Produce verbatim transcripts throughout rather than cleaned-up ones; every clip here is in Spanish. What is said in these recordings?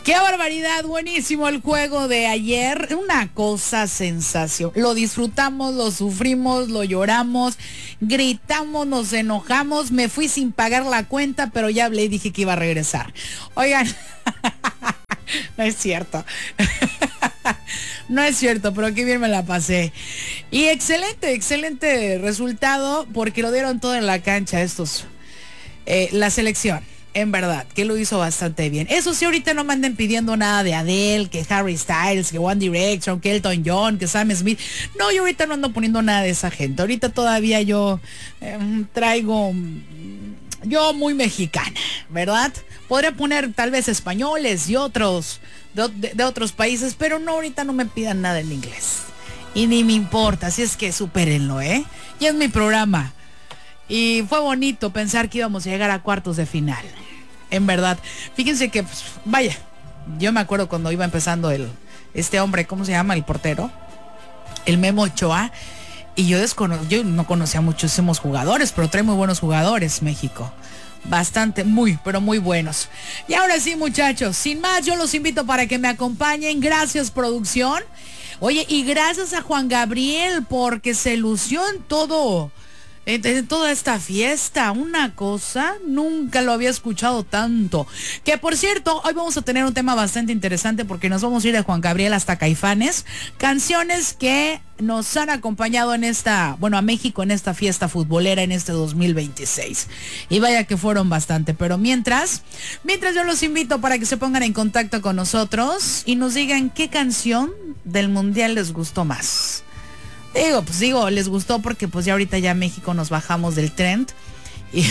¡Qué barbaridad! Buenísimo el juego de ayer. Una cosa sensación. Lo disfrutamos, lo sufrimos, lo lloramos, gritamos, nos enojamos. Me fui sin pagar la cuenta, pero ya hablé y dije que iba a regresar. Oigan, no es cierto. No es cierto, pero qué bien me la pasé. Y excelente, excelente resultado, porque lo dieron todo en la cancha estos. Eh, la selección. En verdad, que lo hizo bastante bien. Eso sí, ahorita no me anden pidiendo nada de Adele, que Harry Styles, que One Direction, que Elton John, que Sam Smith. No, yo ahorita no ando poniendo nada de esa gente. Ahorita todavía yo eh, traigo... Yo muy mexicana, ¿verdad? Podría poner tal vez españoles y otros de, de, de otros países, pero no, ahorita no me pidan nada en inglés. Y ni me importa, así es que supérenlo, ¿eh? Y es mi programa. Y fue bonito pensar que íbamos a llegar a cuartos de final. En verdad. Fíjense que, pues, vaya, yo me acuerdo cuando iba empezando el, este hombre, ¿cómo se llama? El portero. El Memo Ochoa. Y yo, descono- yo no conocía muchísimos jugadores, pero trae muy buenos jugadores México. Bastante, muy, pero muy buenos. Y ahora sí, muchachos, sin más, yo los invito para que me acompañen. Gracias, producción. Oye, y gracias a Juan Gabriel, porque se lució en todo... En toda esta fiesta, una cosa, nunca lo había escuchado tanto. Que por cierto, hoy vamos a tener un tema bastante interesante porque nos vamos a ir de Juan Gabriel hasta Caifanes. Canciones que nos han acompañado en esta, bueno, a México en esta fiesta futbolera en este dos mil veintiséis. Y vaya que fueron bastante, pero mientras, mientras yo los invito para que se pongan en contacto con nosotros y nos digan qué canción del mundial les gustó más. Digo, pues digo, les gustó porque pues ya ahorita ya México nos bajamos del trend y,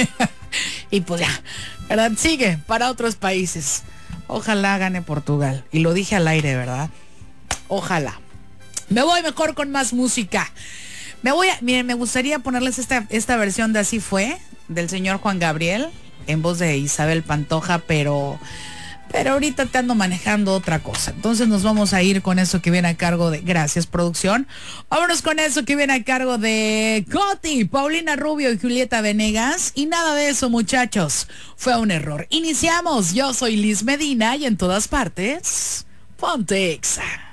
y pues ya, ¿verdad? Sigue para otros países. Ojalá gane Portugal. Y lo dije al aire, ¿verdad? Ojalá. Me voy mejor con más música. Me voy a, miren, me gustaría ponerles esta, esta versión de Así Fue, del señor Juan Gabriel, en voz de Isabel Pantoja, pero... Pero ahorita te ando manejando otra cosa. Entonces nos vamos a ir con eso que viene a cargo de... Gracias, producción. Vámonos con eso que viene a cargo de Coti, Paulina Rubio y Julieta Venegas. Y nada de eso, muchachos. Fue un error. Iniciamos. Yo soy Liz Medina y en todas partes, ponte Exa.